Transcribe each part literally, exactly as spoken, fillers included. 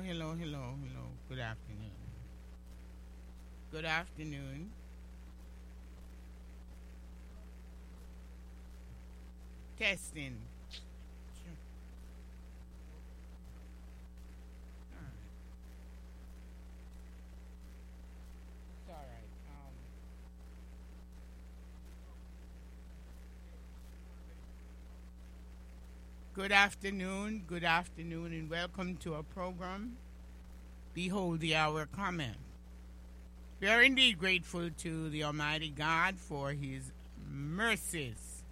hello, hello, hello. Good afternoon. Good afternoon. Testing. Sure. All right. It's all right. Um, good afternoon. Good afternoon, and welcome to our program. Behold the hour coming. We are indeed grateful to the Almighty God for His mercies,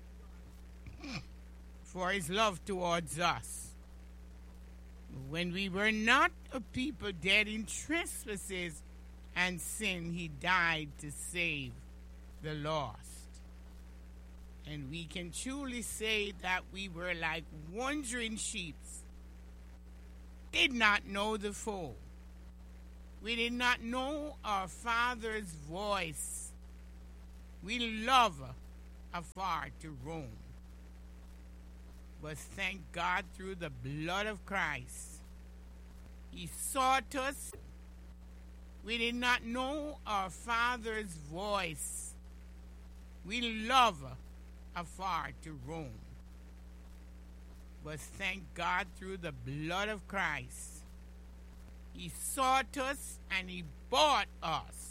for His love towards us. When we were not a people dead in trespasses and sin, He died to save the lost. And we can truly say that we were like wandering sheep, did not know the fold. We did not know our Father's voice. We love afar to roam. But thank God through the blood of Christ, He sought us. We did not know our Father's voice. We love afar to roam. But thank God through the blood of Christ, He sought us and He bought us